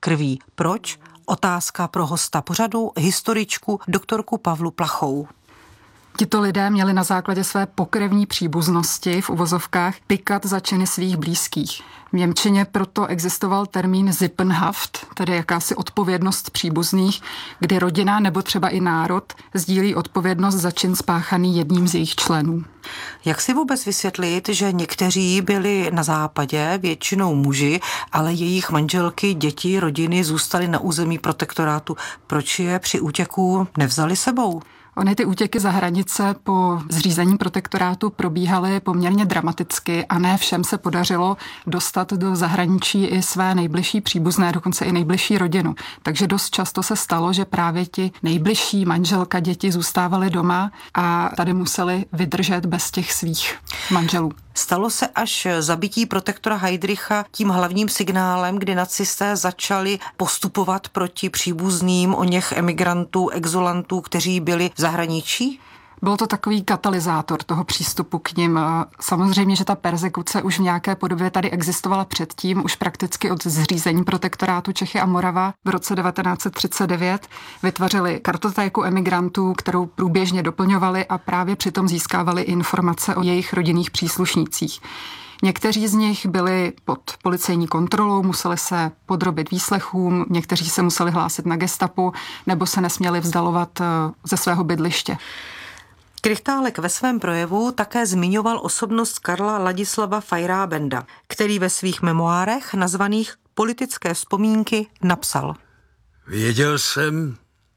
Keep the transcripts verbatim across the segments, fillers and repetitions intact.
krví. Proč? Otázka pro hosta pořadu, historičku doktorku Pavlu Plachou. Tito lidé měli na základě své pokrevní příbuznosti v uvozovkách pykat za činy svých blízkých. V němčině proto existoval termín Sippenhaft, tedy jakási odpovědnost příbuzných, kdy rodina nebo třeba i národ sdílí odpovědnost za čin spáchaný jedním z jejich členů. Jak si vůbec vysvětlit, že někteří byli na západě, většinou muži, ale jejich manželky, děti, rodiny zůstaly na území protektorátu? Proč je při útěku nevzali sebou? Ony ty útěky za hranice po zřízení protektorátu probíhaly poměrně dramaticky a ne všem se podařilo dostat do zahraničí i své nejbližší příbuzné, dokonce i nejbližší rodinu. Takže dost často se stalo, že právě ti nejbližší manželka, děti zůstávaly doma a tady museli vydržet bez těch svých manželů. Stalo se až zabití protektora Heydricha tím hlavním signálem, kdy nacisté začali postupovat proti příbuzným oněch emigrantů, exulantů, kteří byli v zahraničí? Byl to takový katalyzátor toho přístupu k nim. Samozřejmě, že ta perzekuce už v nějaké podobě tady existovala předtím, už prakticky od zřízení protektorátu Čechy a Morava v roce devatenáct set třicet devět vytvořili kartotéku emigrantů, kterou průběžně doplňovali a právě přitom získávali informace o jejich rodinných příslušnících. Někteří z nich byli pod policejní kontrolou, museli se podrobit výslechům, někteří se museli hlásit na gestapu nebo se nesměli vzdalovat ze svého bydliště. Krychtálek ve svém projevu také zmiňoval osobnost Karla Ladislava Feyerabenda, který ve svých memoárech nazvaných Politické vzpomínky napsal. Věděl jsem,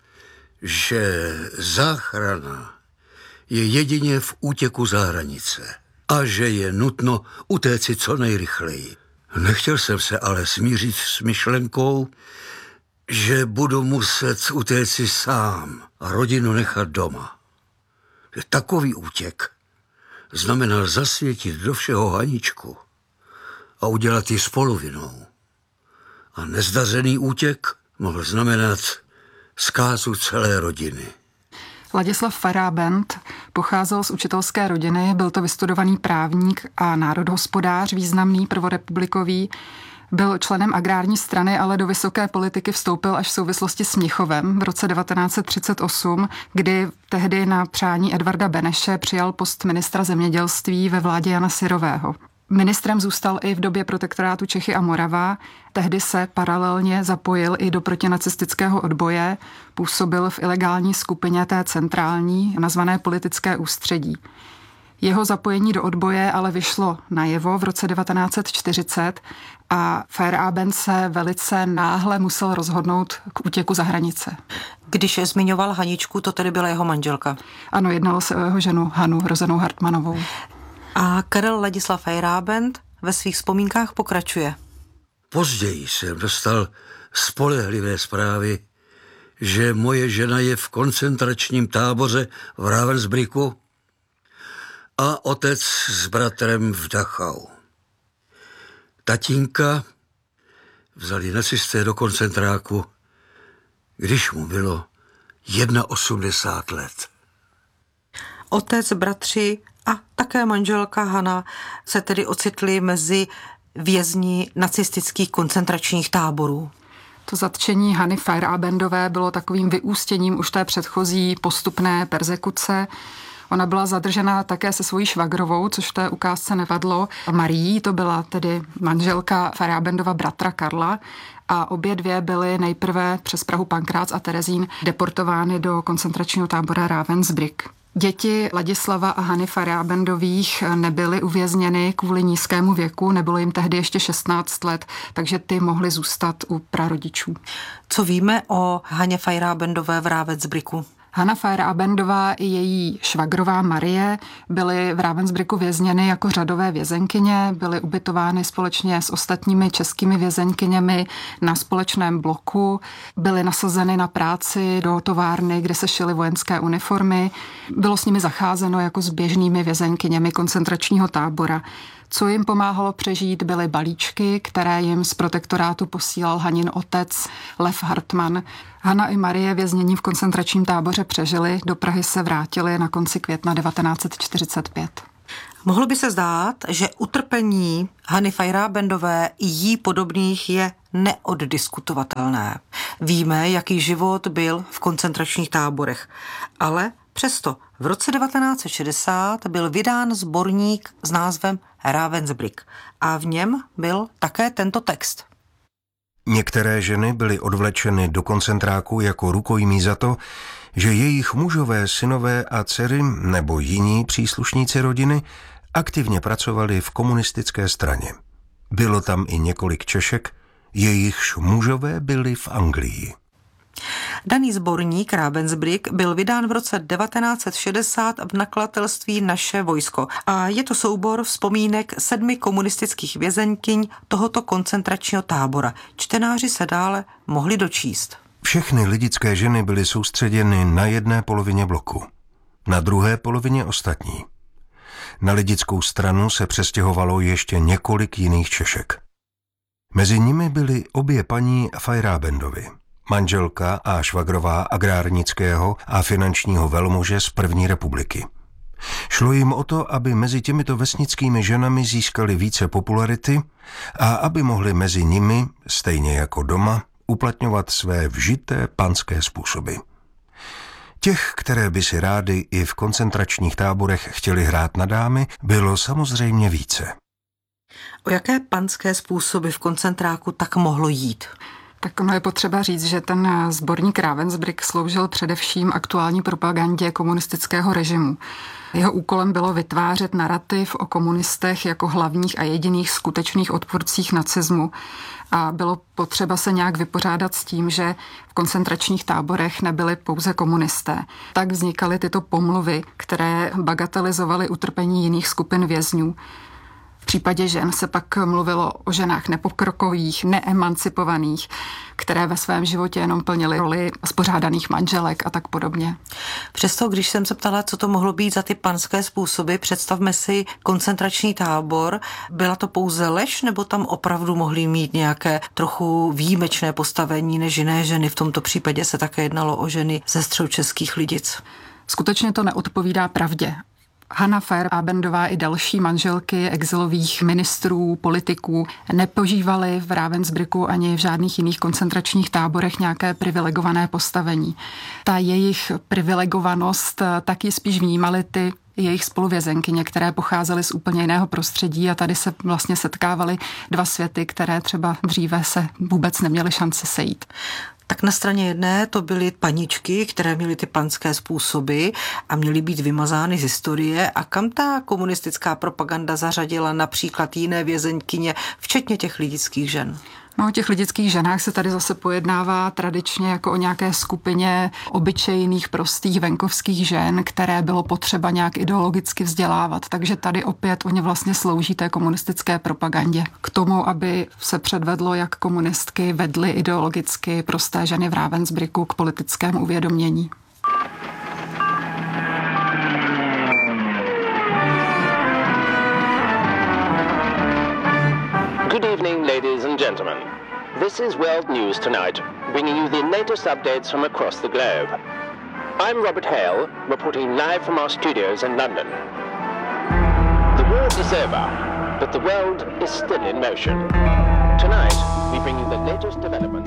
že záchrana je jedině v útěku za hranice a že je nutno utéci co nejrychleji. Nechtěl jsem se ale smířit s myšlenkou, že budu muset utéci sám a rodinu nechat doma. Že takový útěk znamenal zasvětit do všeho Haničku a udělat ji spoluvinou. A nezdařený útěk mohl znamenat zkázu celé rodiny. Ladislav Feyerabend pocházel z učitelské rodiny, byl to vystudovaný právník a národohospodář, významný prvorepublikový. Byl členem agrární strany, ale do vysoké politiky vstoupil až v souvislosti s Mnichovem v roce devatenáct set třicet osm, kdy tehdy na přání Edvarda Beneše přijal post ministra zemědělství ve vládě Jana Syrového. Ministrem zůstal i v době protektorátu Čechy a Morava, tehdy se paralelně zapojil i do protinacistického odboje, působil v ilegální skupině té centrální, nazvané Politické ústředí. Jeho zapojení do odboje ale vyšlo najevo v roce devatenáct set čtyřicet a Feyerabend se velice náhle musel rozhodnout k útěku za hranice. Když je zmiňoval Haničku, to tedy byla jeho manželka? Ano, jednalo se o jeho ženu Hanu Rozenou Hartmanovou. A Karel Ladislav Feyerabend ve svých vzpomínkách pokračuje. Později jsem dostal spolehlivé zprávy, že moje žena je v koncentračním táboře v Ravensbrücku a otec s bratrem v Dachau. Tatínka vzali nacisté do koncentráku, když mu bylo osmdesát jedna let. Otec, bratři a také manželka Hana se tedy ocitli mezi vězni nacistických koncentračních táborů. To zatčení Hany Feyerabendové bylo takovým vyústěním už té předchozí postupné perzekuce. Ona byla zadržena také se svojí švagrovou, což v té ukázce nevadlo. Marií, to byla tedy manželka Feyerabendova bratra Karla a obě dvě byly nejprve přes Prahu, Pankrác a Terezín deportovány do koncentračního tábora Ravensbrück. Děti Ladislava a Hany Feyerabendových nebyly uvězněny kvůli nízkému věku, nebylo jim tehdy ještě šestnáct let, takže ty mohly zůstat u prarodičů. Co víme o Haně Feyerabendové v Ravensbrücku? Hana Feyerabendová i její švagrová Marie byly v Ravensbrücku vězněny jako řadové vězenkyně, byly ubytovány společně s ostatními českými vězenkyněmi na společném bloku, byly nasazeny na práci do továrny, kde se šily vojenské uniformy. Bylo s nimi zacházeno jako s běžnými vězenkyněmi koncentračního tábora. Co jim pomáhalo přežít, byly balíčky, které jim z protektorátu posílal Hanin otec Lev Hartmann. Hana i Marie věznění v koncentračním táboře přežili, do Prahy se vrátili na konci května devatenáct set čtyřicet pět. Mohlo by se zdát, že utrpení Hany Feyerabendové i jí podobných je neoddiskutovatelné. Víme, jaký život byl v koncentračních táborech, ale přesto v roce devatenáct set šedesát byl vydán sborník s názvem Ravensbrück a v něm byl také tento text. Některé ženy byly odvlečeny do koncentráku jako rukojmí za to, že jejich mužové, synové a dcery nebo jiní příslušníci rodiny aktivně pracovali v komunistické straně. Bylo tam i několik Češek, jejichž mužové byli v Anglii. Daný sborník Ravensbrück byl vydán v roce devatenáct set šedesát v nakladatelství Naše vojsko a je to soubor vzpomínek sedmi komunistických vězeňkyň tohoto koncentračního tábora. Čtenáři se dále mohli dočíst. Všechny lidické ženy byly soustředěny na jedné polovině bloku, na druhé polovině ostatní. Na lidickou stranu se přestěhovalo ještě několik jiných Češek. Mezi nimi byly obě paní Feierabendovy, manželka a švagrová agrárnického a finančního velmože z první republiky. Šlo jim o to, aby mezi těmito vesnickými ženami získali více popularity a aby mohli mezi nimi, stejně jako doma, uplatňovat své vžité panské způsoby. Těch, které by si rády i v koncentračních táborech chtěli hrát na dámy, bylo samozřejmě více. O jaké panské způsoby v koncentráku tak mohlo jít? Tak ono je potřeba říct, že ten sborník Ravensbrück sloužil především aktuální propagandě komunistického režimu. Jeho úkolem bylo vytvářet narrativ o komunistech jako hlavních a jediných skutečných odpůrcích nacismu. A bylo potřeba se nějak vypořádat s tím, že v koncentračních táborech nebyli pouze komunisté. Tak vznikaly tyto pomluvy, které bagatelizovaly utrpení jiných skupin vězňů. V případě žen se pak mluvilo o ženách nepokrokových, neemancipovaných, které ve svém životě jenom plnily roli spořádaných manželek a tak podobně. Přesto, když jsem se ptala, co to mohlo být za ty panské způsoby, představme si koncentrační tábor, byla to pouze lež, nebo tam opravdu mohly mít nějaké trochu výjimečné postavení než jiné ženy? V tomto případě se také jednalo o ženy ze středočeských Lidic. Skutečně to neodpovídá pravdě. Hanna Feierabendová i další manželky exilových ministrů, politiků nepožívaly v Ravensbrücku ani v žádných jiných koncentračních táborech nějaké privilegované postavení. Ta jejich privilegovanost taky spíš vnímaly ty jejich spoluvězenkyně, které pocházely z úplně jiného prostředí a tady se vlastně setkávaly dva světy, které třeba dříve se vůbec neměly šanci sejít. Tak na straně jedné to byly paničky, které měly ty panské způsoby a měly být vymazány z historie, a kam ta komunistická propaganda zařadila například jiné vězeňkyně, včetně těch lidických žen? No, o těch lidických ženách se tady zase pojednává tradičně jako o nějaké skupině obyčejných, prostých venkovských žen, které bylo potřeba nějak ideologicky vzdělávat. Takže tady opět oni vlastně slouží té komunistické propagandě k tomu, aby se předvedlo, jak komunistky vedly ideologicky prosté ženy v Ravensbrücku k politickému uvědomění. Good evening, ladies and gentlemen. This is World News Tonight, bringing you the latest updates from across the globe. I'm Robert Hale, reporting live from our studios in London. The war is over, but the world is still in motion. Tonight, we bring you the latest developments.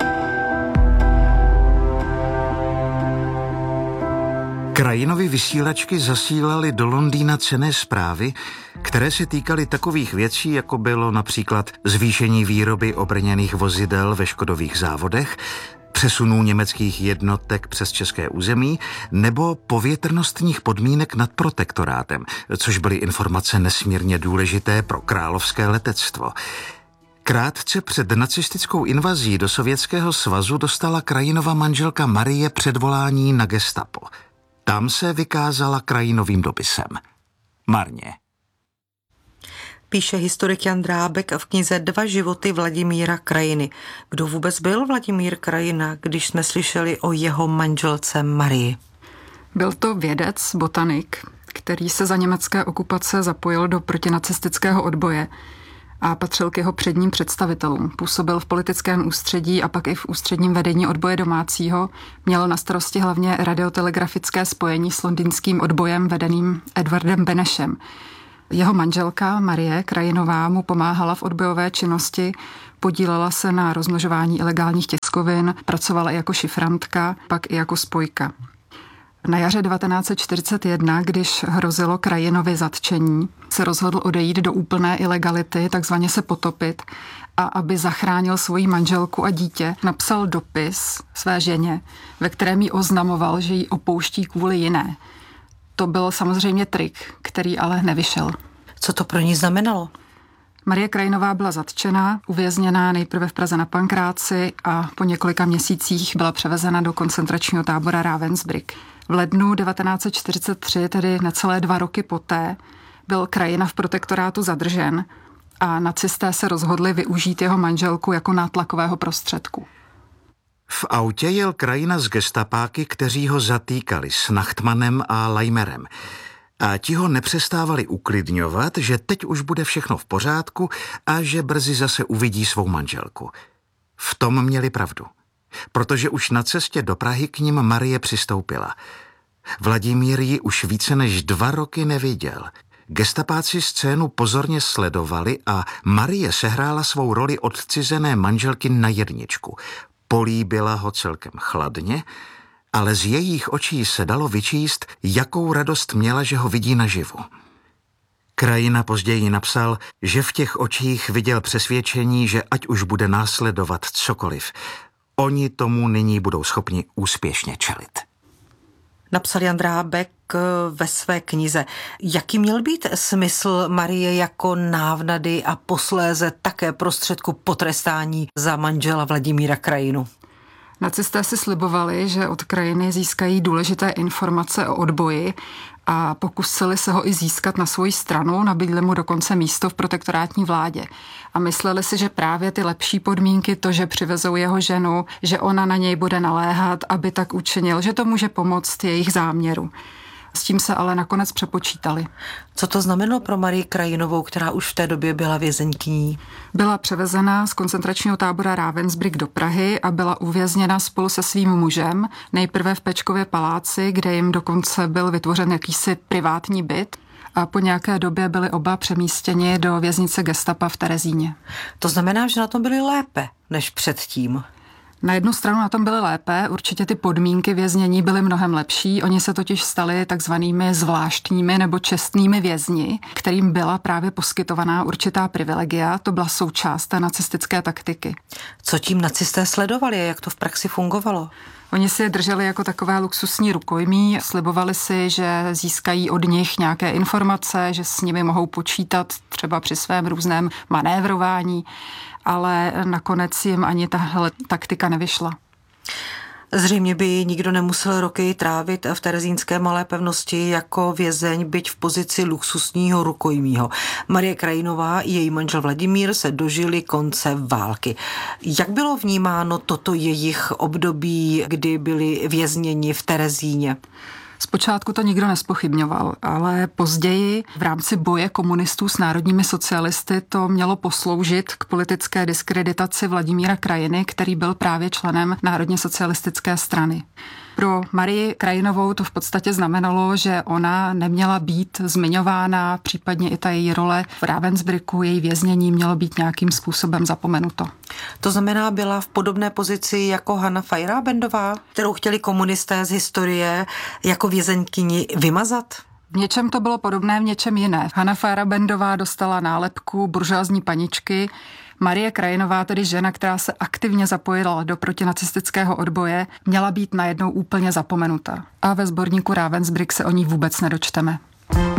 Krajinovy vysílačky zasílaly do Londýna cenné zprávy, které se týkaly takových věcí, jako bylo například zvýšení výroby obrněných vozidel ve Škodových závodech, přesunů německých jednotek přes české území nebo povětrnostních podmínek nad protektorátem, což byly informace nesmírně důležité pro královské letectvo. Krátce před nacistickou invazí do Sovětského svazu dostala Krajinova manželka Marie předvolání na gestapo. Tam se vykázala Krajinovým dopisem. Marně. Píše historik Jan Drábek v knize Dva životy Vladimíra Krajiny. Kdo vůbec byl Vladimír Krajina, když jsme slyšeli o jeho manželce Marii? Byl to vědec, botanik, který se za německé okupace zapojil do protinacistického odboje a patřil k jeho předním představitelům. Působil v politickém ústředí a pak i v ústředním vedení odboje domácího. Měl na starosti hlavně radiotelegrafické spojení s londýnským odbojem vedeným Edwardem Benešem. Jeho manželka Marie Krajinová mu pomáhala v odbojové činnosti, podílela se na rozmnožování ilegálních tiskovin, pracovala i jako šifrantka, pak i jako spojka. Na jaře devatenáct set čtyřicet jedna, když hrozilo Krajinovi zatčení, se rozhodl odejít do úplné ilegality, takzvaně se potopit, a aby zachránil svoji manželku a dítě, napsal dopis své ženě, ve kterém jí oznamoval, že ji opouští kvůli jiné. To byl samozřejmě trik, který ale nevyšel. Co to pro ní znamenalo? Marie Krajinová byla zatčena, uvězněná nejprve v Praze na Pankráci a po několika měsících byla převezena do koncentračního tábora Ravensbrück. V lednu devatenáct set čtyřicet tři, tedy necelé dva roky poté, byl Krajina v protektorátu zadržen a nacisté se rozhodli využít jeho manželku jako nátlakového prostředku. V autě jel Krajina s gestapáky, kteří ho zatýkali s Nachtmanem a Leimerem. A ti ho nepřestávali uklidňovat, že teď už bude všechno v pořádku a že brzy zase uvidí svou manželku. V tom měli pravdu, protože už na cestě do Prahy k ním Marie přistoupila. Vladimír ji už více než dva roky neviděl. Gestapáci scénu pozorně sledovali a Marie sehrála svou roli odcizené manželky na jedničku. Políbila ho celkem chladně, ale z jejich očí se dalo vyčíst, jakou radost měla, že ho vidí naživu. Krajina později napsal, že v těch očích viděl přesvědčení, že ať už bude následovat cokoliv, oni tomu nyní budou schopni úspěšně čelit. Napsal Jan Drábek ve své knize. Jaký měl být smysl Marie jako návnady a posléze také prostředku potrestání za manžela Vladimíra Krajinu? Nacisté si slibovali, že od Krajiny získají důležité informace o odboji a pokusili se ho i získat na svoji stranu, nabídli mu dokonce místo v protektorátní vládě. A mysleli si, že právě ty lepší podmínky, to, že přivezou jeho ženu, že ona na něj bude naléhat, aby tak učinil, že to může pomoct jejich záměru. S tím se ale nakonec přepočítali. Co to znamenalo pro Marii Krajinovou, která už v té době byla vězeňkyní? Byla převezena z koncentračního tábora Ravensbrück do Prahy a byla uvězněna spolu se svým mužem, nejprve v Pečkově paláci, kde jim dokonce byl vytvořen jakýsi privátní byt, a po nějaké době byli oba přemístěni do věznice gestapa v Terezíně. To znamená, že na tom byli lépe než předtím. Na jednu stranu na tom byly lépe, určitě ty podmínky věznění byly mnohem lepší, oni se totiž stali takzvanými zvláštními nebo čestnými vězni, kterým byla právě poskytovaná určitá privilegia, to byla součást té nacistické taktiky. Co tím nacisté sledovali a jak to v praxi fungovalo? Oni si je drželi jako takové luxusní rukojmí, slibovali si, že získají od nich nějaké informace, že s nimi mohou počítat třeba při svém různém manévrování, ale nakonec jim ani tahle taktika nevyšla. Zřejmě by nikdo nemusel roky trávit v terezínské malé pevnosti jako vězeň, byť v pozici luxusního rukojmího. Marie Krajinová i její manžel Vladimír se dožili konce války. Jak bylo vnímáno toto jejich období, kdy byli vězněni v Terezíně? Zpočátku to nikdo nespochybňoval, ale později v rámci boje komunistů s národními socialisty to mělo posloužit k politické diskreditaci Vladimíra Krajiny, který byl právě členem Národně socialistické strany. Pro Marii Krajinovou to v podstatě znamenalo, že ona neměla být zmiňována, případně i ta její role v Ravensbrücku, její věznění mělo být nějakým způsobem zapomenuto. To znamená, byla v podobné pozici jako Hanna Feyerabendová, kterou chtěli komunisté z historie jako vězeňkyni vymazat? V něčem to bylo podobné, v něčem jiné. Hanna Feyerabendová dostala nálepku buržoazní paničky, Marie Krajinová, tedy žena, která se aktivně zapojila do protinacistického odboje, měla být najednou úplně zapomenuta. A ve sborníku Ravensbrück se o ní vůbec nedočteme.